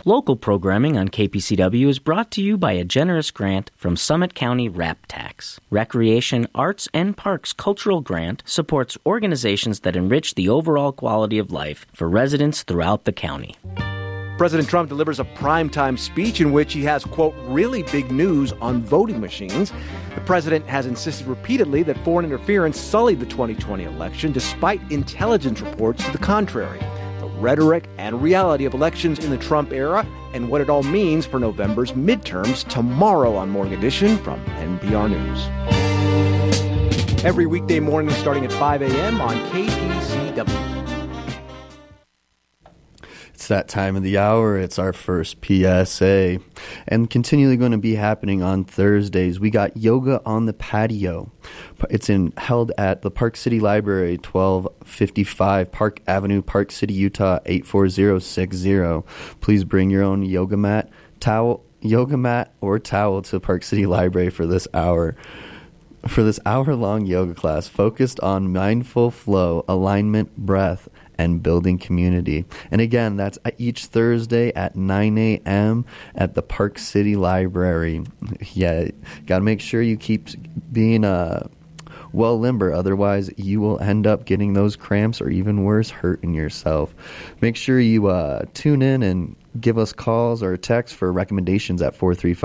Local programming on KPCW is brought to you by a generous grant from Summit County RAP Tax. Recreation, Arts, and Parks Cultural Grant supports organizations that enrich the overall quality of life for residents throughout the county. President Trump delivers a primetime speech in which he has, quote, really big news on voting machines. The president has insisted repeatedly that foreign interference sullied the 2020 election, despite intelligence reports to the contrary. The rhetoric and reality of elections in the Trump era and what it all means for November's midterms tomorrow on Morning Edition from NPR News. Every weekday morning starting at 5 a.m. on KPCW. It's that time of the hour. It's our first PSA, and continually going to be happening on Thursdays. We got Yoga on the Patio. It's held at the Park City Library, 1255 Park Avenue, Park City, Utah, 84060. Please bring your own yoga mat or towel to Park City Library for this hour. For this hour-long yoga class focused on mindful flow, alignment, breath, and building community. And again, that's each Thursday at 9 a.m. at the Park City Library. Yeah, got to make sure you keep being limber. Otherwise, you will end up getting those cramps or even worse, hurting yourself. Make sure you tune in and give us calls or texts for recommendations at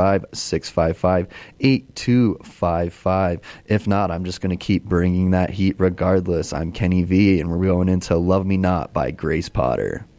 435-655-8255. If not, I'm just going to keep bringing that heat regardless. I'm Kenny V, and we're going into Love Me Not by Grace Potter.